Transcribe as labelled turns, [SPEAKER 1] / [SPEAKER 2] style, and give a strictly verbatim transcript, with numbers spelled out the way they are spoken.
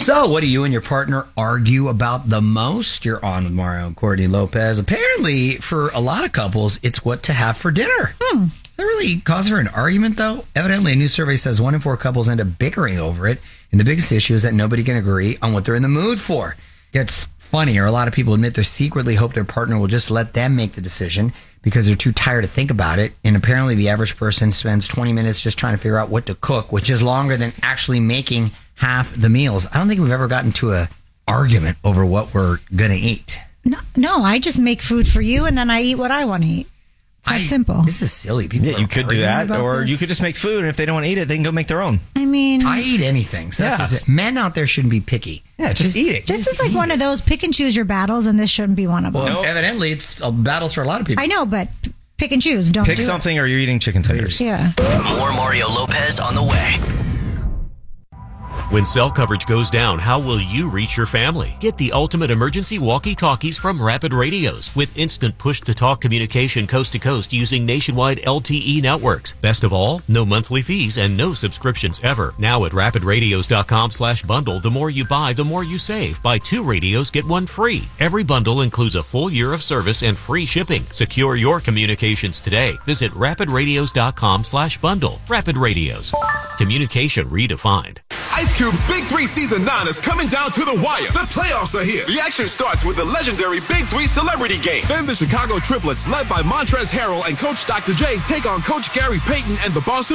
[SPEAKER 1] So, what do you and your partner argue about the most? You're on with Mario and Courtney Lopez. Apparently, for a lot of couples, it's what to have for dinner. Hmm. Does that really cause for an argument, though? Evidently, a new survey says one in four couples end up bickering over it. And the biggest issue is that nobody can agree on what they're in the mood for. Gets funnier. A lot of people admit they secretly hope their partner will just let them make the decision because they're too tired to think about it. And apparently, the average person spends twenty minutes just trying to figure out what to cook, which is longer than actually making half the meals. I don't think we've ever gotten to a argument over what we're going to eat.
[SPEAKER 2] No, no, I just make food for you and then I eat what I want to eat. It's that
[SPEAKER 1] I,
[SPEAKER 2] simple.
[SPEAKER 1] This is silly. People
[SPEAKER 3] yeah, you could do that, or
[SPEAKER 1] this.
[SPEAKER 3] you could just make food, and if they don't want to eat it, they can go make their own.
[SPEAKER 2] I mean...
[SPEAKER 1] I eat anything. So
[SPEAKER 3] yeah.
[SPEAKER 1] that's just it. Men out there shouldn't be picky.
[SPEAKER 3] Yeah, just, just eat it.
[SPEAKER 2] This
[SPEAKER 3] just
[SPEAKER 2] is like one
[SPEAKER 3] it.
[SPEAKER 2] of those pick and choose your battles, and this shouldn't be one of them.
[SPEAKER 1] Well,
[SPEAKER 3] nope.
[SPEAKER 1] Evidently, it's a battles for a lot of people.
[SPEAKER 2] I know, but pick and choose. Don't
[SPEAKER 3] Pick
[SPEAKER 2] do
[SPEAKER 3] something, or you're eating chicken tenders.
[SPEAKER 2] It. Yeah.
[SPEAKER 4] More Mario Lopez on the way.
[SPEAKER 5] When cell coverage goes down, how will you reach your family? Get the ultimate emergency walkie-talkies from Rapid Radios with instant push-to-talk communication coast to coast using nationwide L T E networks. Best of all, no monthly fees and no subscriptions ever. Now at rapid radios dot com slash bundle, the more you buy, the more you save. Buy two radios, get one free. Every bundle includes a full year of service and free shipping. Secure your communications today. Visit rapid radios dot com slash bundle. Rapid Radios. Communication redefined.
[SPEAKER 6] Ice Cube's Big Three Season nine is coming down to the wire. The playoffs are here. The action starts with the legendary Big Three Celebrity Game. Then the Chicago Triplets, led by Montrezl Harrell and Coach Doctor J, take on Coach Gary Payton and the Boston